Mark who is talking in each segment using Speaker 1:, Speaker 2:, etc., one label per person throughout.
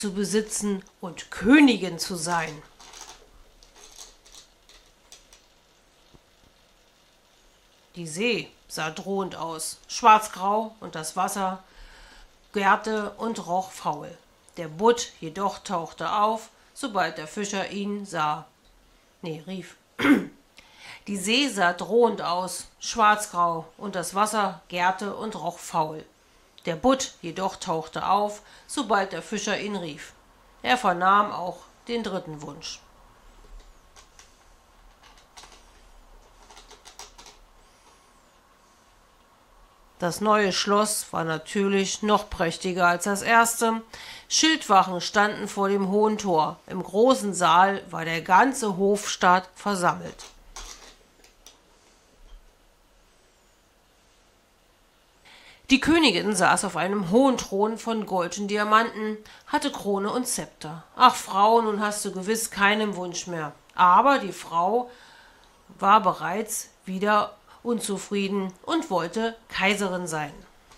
Speaker 1: zu besitzen und Königin zu sein. Die See sah drohend aus, schwarzgrau und das Wasser gärte und roch faul. Der Butt jedoch tauchte auf, sobald der Fischer ihn rief. Die See sah drohend aus, schwarzgrau und das Wasser gärte und roch faul. Der Butt jedoch tauchte auf, sobald der Fischer ihn rief. Er vernahm auch den dritten Wunsch. Das neue Schloss war natürlich noch prächtiger als das erste. Schildwachen standen vor dem hohen Tor. Im großen Saal war der ganze Hofstaat versammelt. Die Königin saß auf einem hohen Thron von Gold und Diamanten, hatte Krone und Zepter. Ach, Frau, nun hast du gewiss keinen Wunsch mehr. Aber die Frau war bereits wieder unzufrieden und wollte Kaiserin sein.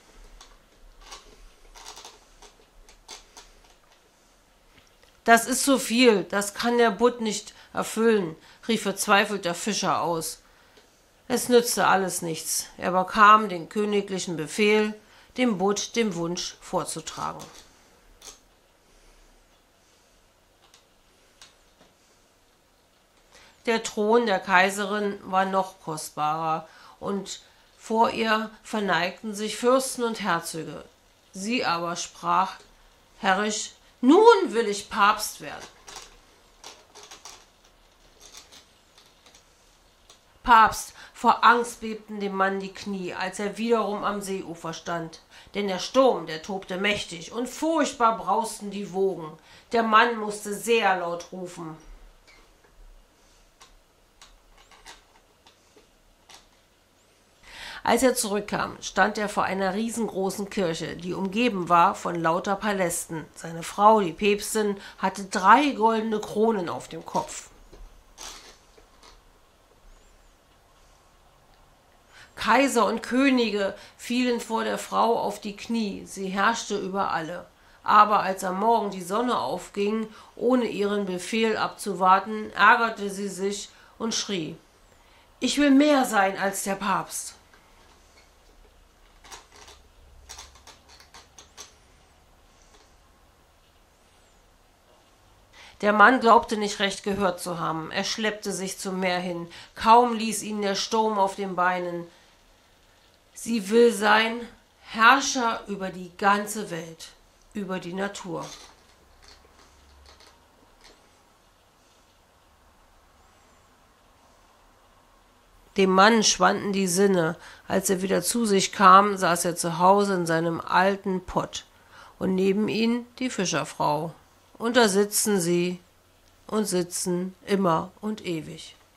Speaker 1: Das ist zu viel, das kann der Butt nicht erfüllen, rief verzweifelt der Fischer aus. Es nützte alles nichts. Er bekam den königlichen Befehl, dem Butt den Wunsch vorzutragen. Der Thron der Kaiserin war noch kostbarer, und vor ihr verneigten sich Fürsten und Herzöge. Sie aber sprach herrisch: Nun will ich Papst werden. Papst, vor Angst bebten dem Mann die Knie, als er wiederum am Seeufer stand. Denn der Sturm, der tobte mächtig, und furchtbar brausten die Wogen. Der Mann musste sehr laut rufen. Als er zurückkam, stand er vor einer riesengroßen Kirche, die umgeben war von lauter Palästen. Seine Frau, die Päpstin, hatte 3 goldene Kronen auf dem Kopf. Kaiser und Könige fielen vor der Frau auf die Knie, sie herrschte über alle. Aber als am Morgen die Sonne aufging, ohne ihren Befehl abzuwarten, ärgerte sie sich und schrie: Ich will mehr sein als der Papst. Der Mann glaubte nicht recht gehört zu haben. Er schleppte sich zum Meer hin. Kaum ließ ihn der Sturm auf den Beinen. Sie will sein Herrscher über die ganze Welt, über die Natur. Dem Mann schwanden die Sinne. Als er wieder zu sich kam, saß er zu Hause in seinem alten Pott. Und neben ihm die Fischerfrau. Und da sitzen sie und sitzen immer und ewig.